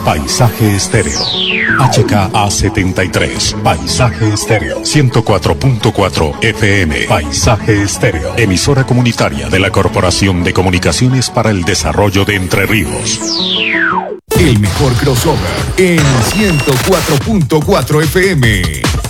Paisaje Estéreo. HKA73. Paisaje Estéreo. 104.4 FM. Paisaje Estéreo. Emisora comunitaria de la Corporación de Comunicaciones para el Desarrollo de Entre Ríos. El mejor crossover en 104.4 FM.